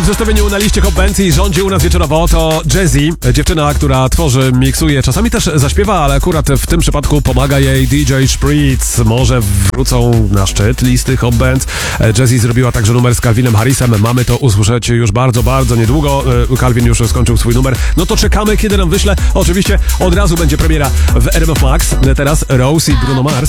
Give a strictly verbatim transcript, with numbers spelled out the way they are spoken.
w zestawieniu na liście Hot Bands i rządzi u nas wieczorowo to Jessie, dziewczyna, która tworzy, miksuje, czasami też zaśpiewa, ale akurat w tym przypadku pomaga jej D J Spritz. Może wrócą na szczyt listy Hot Bands. Jessie zrobiła także numer z Calvinem Harrisem. Mamy to usłyszeć już bardzo, bardzo niedługo. Calvin już skończył swój numer. No to czekamy, kiedy nam wyśle. Oczywiście od razu będzie premiera w R M F Max. Teraz Rose i Bruno Mars.